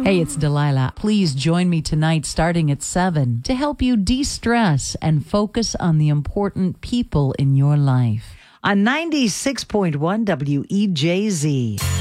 Hey, it's Delilah. Please join me tonight starting at 7 to help you de-stress and focus on the important people in your life. On 96.1 WEJZ.